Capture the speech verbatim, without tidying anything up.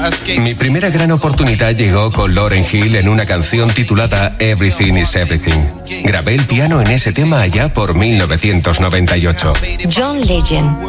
Mi primera gran oportunidad llegó con Lauryn Hill en una canción titulada Everything is Everything. Grabé el piano en ese tema allá por mil novecientos noventa y ocho. John Legend.